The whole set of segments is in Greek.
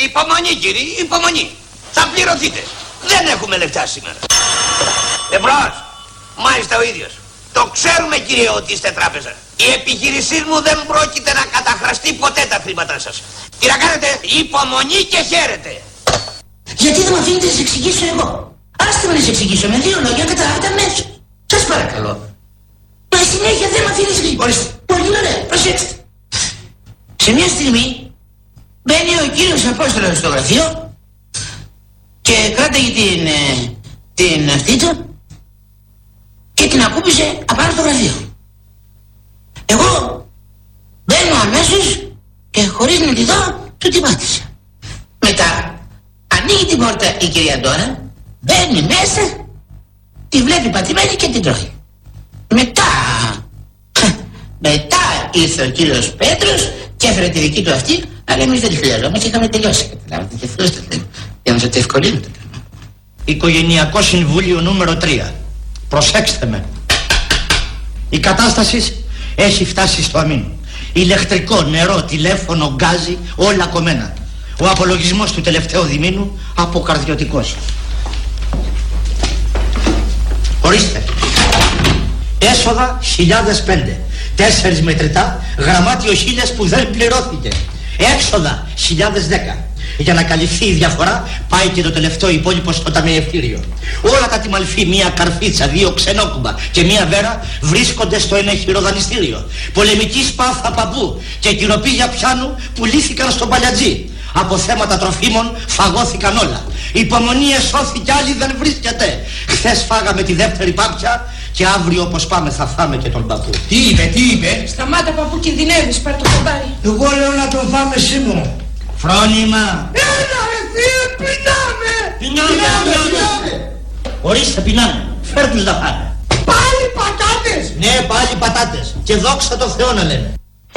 Υπομονή κύριε, υπομονή. Θα πληρωθείτε. Δεν έχουμε λεφτά σήμερα. Εμπρός. Μάλιστα ο ίδιος. Το ξέρουμε κύριε ότι είστε τράπεζα. Η επιχείρησή μου δεν πρόκειται να καταχραστεί ποτέ τα χρήματά σας. Τι να κάνετε, υπομονή και χαίρετε. Γιατί δεν με αφήνετε να σας εξηγήσω εγώ? Άστε με να σας εξηγήσω με 2 λόγια, καταλάβετε αμέσως. Σας παρακαλώ. Μα συνέχεια δεν με αφήνετε να σας εξηγήσω. Πολύ ωραία, προσέξτε. Σε μια στιγμή μπαίνει ο κύριος Απόστολος στο γραφείο και κράταγε την αυτή του και την ακούμπησε απάνω στο γραφείο. Εγώ μπαίνω αμέσως και χωρίς να τη δω του την πάτησα. Μετά ανοίγει την πόρτα η κυρία Ντόρα, μπαίνει μέσα, τη βλέπει πατημένη και την τρώει. Μετά ήρθε ο κύριος Πέτρος και έφερε τη δική του αυτή, αλλά εμείς δεν τη χρειαζόμαστε, είχαμε τελειώσει. Καταλάβατε, και αυτό για να σας το ευκολύνετε. Οικογενειακό Συμβούλιο νούμερο 3. Προσέξτε με. Η κατάσταση έχει φτάσει στο αμήν. Ηλεκτρικό, νερό, τηλέφωνο, γκάζι, όλα κομμένα. Ο απολογισμός του τελευταίου διμήνου αποκαρδιωτικός. Ορίστε. Έσοδα 1005. 4 μετρητά, γραμμάτιο 1000 που δεν πληρώθηκε. Έξοδα 1010. Για να καλυφθεί η διαφορά πάει και το τελευταίο υπόλοιπο στο ταμιευτήριο. Όλα τα τιμαλφή, μία καρφίτσα, 2 ξενόκουμπα και μία βέρα βρίσκονται στο ένα χειροδανιστήριο. Πολεμική σπάθα παππού και κυροπήγια πιάνου πουλήθηκαν στον παλιατζή. Από θέματα τροφίμων φαγώθηκαν όλα. Υπομονή εσώθηκε, άλλη δεν βρίσκεται. Χθες φάγαμε τη δεύτερη πάπια και αύριο όπως πάμε θα φάμε και τον παππού. Τι είπε? Σταμάτα παππού, κινδυνεύεις, πάρ' το κομπάρι. Εγώ λέω να τον φάμε σήμερα. Φρόνημα. Έλα ρε θεία, πεινάμε. Ορίστε, πεινάμε. Φέρ τους να φάνε. Πάλι πατάτες. Ναι, πάλι πατάτες. Και δόξα τω Θεώ να λένε.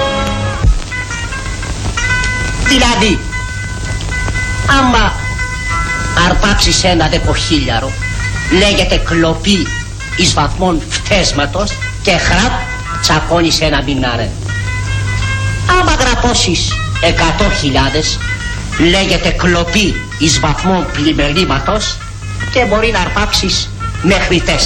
Δηλαδή, άμα αρπάξεις ένα 10.000, λέγεται κλοπή εις βαθμών φτέσματος και χραπ τσακώνεις ένα μηνάρε. Άμα γραπώσεις 100.000, λέγεται κλοπή εις βαθμών πλημελήματος και μπορεί να αρπάξεις μέχρι 4.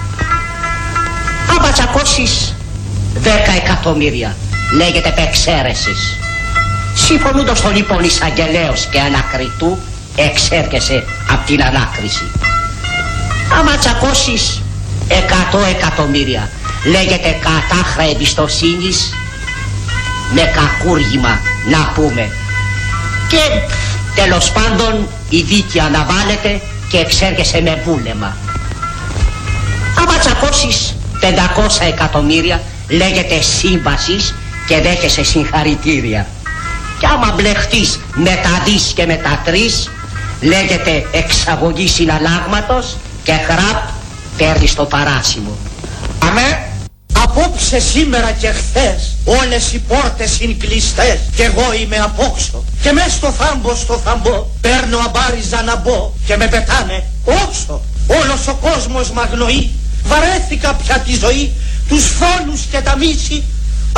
Άμα τσακώσεις 10 εκατομμύρια, λέγεται επεξαίρεσης. Συμφωνούντος το λοιπόν εισαγγελέος και ανακριτού, εξέρχεσαι από την ανάκριση. Άμα τσακώσεις 100 εκατομμύρια, λέγεται κατάχρα εμπιστοσύνης με κακούργημα να πούμε. Και τέλος πάντων η δίκη αναβάλλεται και εξέρχεσαι με βούλεμα. Άμα τσακώσεις 500 εκατομμύρια, λέγεται σύμβασης και δέχεσαι συγχαρητήρια. Και άμα μπλεχτείς με τα δις και με τα 3, λέγεται εξαγωγή συναλλάγματος και χραπ παίρνεις το παράσημο. Αμέ, απόψε, σήμερα και χθες όλες οι πόρτες είναι κλειστές κι εγώ είμαι απόξω και μες στο θάμπο παίρνω αμπάριζα να μπω και με πετάνε όξω. Όλος ο κόσμος μ' αγνοεί, βαρέθηκα πια τη ζωή, τους φόνους και τα μίση,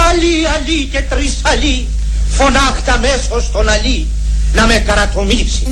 αλή και τρισαλή, φωνάχτα μέσω στον αλή να με καρατομήσει.